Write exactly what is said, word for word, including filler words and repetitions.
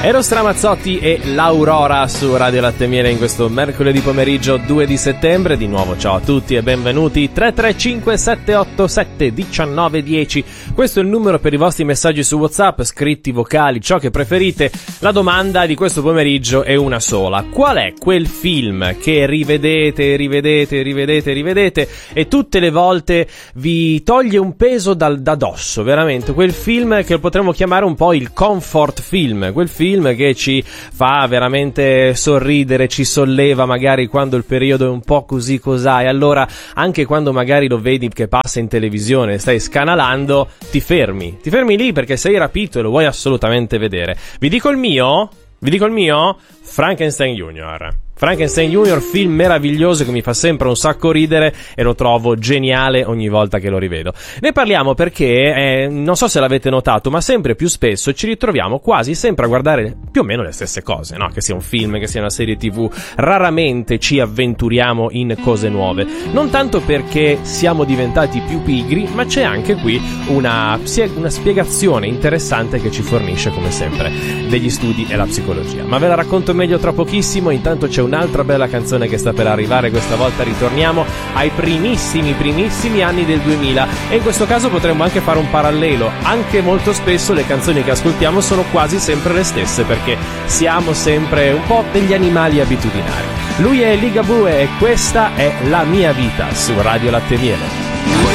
Eros Ramazzotti e l'Aurora su Radio Latte Miele in questo mercoledì pomeriggio due di settembre. Di nuovo ciao a tutti e benvenuti. Tre tre cinque sette otto sette uno nove uno zero. Questo è il numero per i vostri messaggi su WhatsApp, scritti, vocali, ciò che preferite. La domanda di questo pomeriggio è una sola: qual è quel film che rivedete, rivedete, rivedete, rivedete e tutte le volte vi toglie un peso dal, da dosso? Veramente quel film che potremmo chiamare un po' il comfort film, quel film che ci fa veramente sorridere, ci solleva magari quando il periodo è un po' così cosà, e allora anche quando magari lo vedi che passa in televisione, stai scanalando, ti fermi, ti fermi lì perché sei rapito e lo vuoi assolutamente vedere. Vi dico il mio? Vi dico il mio? Frankenstein Junior. Frankenstein Junior, film meraviglioso che mi fa sempre un sacco ridere e lo trovo geniale ogni volta che lo rivedo. Ne parliamo perché, eh, non so se l'avete notato, ma sempre più spesso ci ritroviamo quasi sempre a guardare più o meno le stesse cose, no? Che sia un film, che sia una serie tv, raramente ci avventuriamo in cose nuove. Non tanto perché siamo diventati più pigri, ma c'è anche qui una, una spiegazione interessante che ci fornisce, come sempre, degli studi e la psicologia. Ma ve la racconto meglio tra pochissimo. Intanto c'è un'altra bella canzone che sta per arrivare. Questa volta ritorniamo ai primissimi primissimi anni del duemila, e in questo caso potremmo anche fare un parallelo. Anche molto spesso le canzoni che ascoltiamo sono quasi sempre le stesse, perché siamo sempre un po' degli animali abitudinari. Lui è Ligabue e questa è La mia vita su Radio Latte Miele.